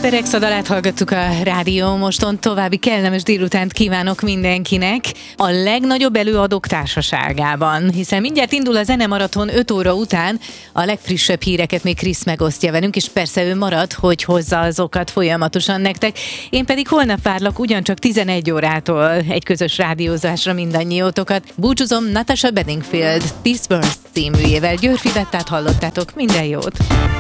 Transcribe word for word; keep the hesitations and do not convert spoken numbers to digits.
Perex a dalát hallgattuk a Rádió Moston, további kellemes délutánt kívánok mindenkinek a legnagyobb előadók társaságában, hiszen mindjárt indul a zenemaraton öt óra után, a legfrissebb híreket még Krisz megosztja velünk, és persze ő marad, hogy hozza azokat folyamatosan nektek. Én pedig holnap várlak ugyancsak tizenegy órától egy közös rádiózásra mindannyiótokat. Búcsúzom Natasha Bedingfield This Verse címűjével. Györfi Bettát hallottátok, minden jót!